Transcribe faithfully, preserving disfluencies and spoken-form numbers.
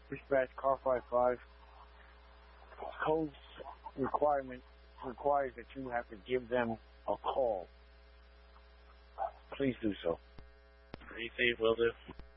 Dispatch Car five five. Code requirement requires that you have to give them a call. Please do so. Anything will do.